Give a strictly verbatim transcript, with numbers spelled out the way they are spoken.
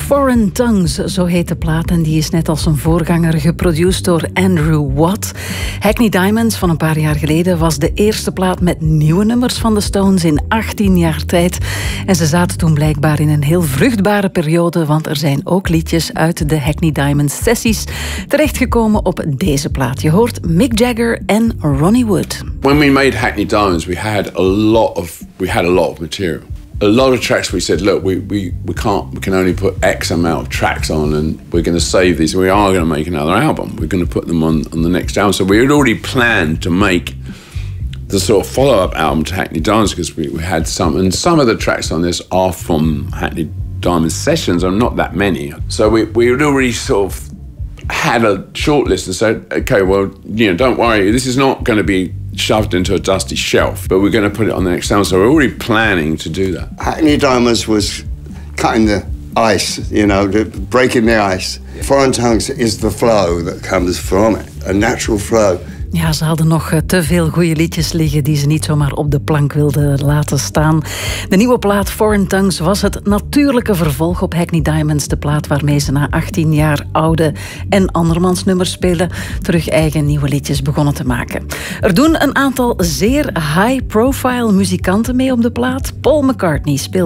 Foreign Tongues, zo heet de plaat. En die is net als zijn voorganger geproduceerd door Andrew Watt. Hackney Diamonds van een paar jaar geleden was de eerste plaat met nieuwe nummers van de Stones in achttien jaar tijd. En ze zaten toen blijkbaar in een heel vruchtbare periode, want er zijn ook liedjes uit de Hackney Diamonds sessies terechtgekomen op deze plaat. Je hoort Mick Jagger en Ronnie Wood. When we made Hackney Diamonds, we had a lot of we had a lot of material. A lot of tracks we said, look, we, we, we can't, we can only put X amount of tracks on and we're going to save these. We are going to make another album. We're going to put them on, on the next album. So we had already planned to make the sort of follow-up album to Hackney Diamonds because we, we had some, and some of the tracks on this are from Hackney Diamonds sessions, and not that many. So we, we had already sort of had a short list and said, okay, well, you know, don't worry, this is not going to be shoved into a dusty shelf, but we're going to put it on the next album. So we're already planning to do that. Hackney Diamonds was cutting the ice, you know, breaking the ice. Foreign Tongues is the flow that comes from it, a natural flow. Ja, ze hadden nog te veel goede liedjes liggen die ze niet zomaar op de plank wilden laten staan. De nieuwe plaat Foreign Tongues was het natuurlijke vervolg op Hackney Diamonds, de plaat waarmee ze na achttien jaar oude en andermans nummers spelen, terug eigen nieuwe liedjes begonnen te maken. Er doen een aantal zeer high-profile muzikanten mee op de plaat. Paul McCartney speelt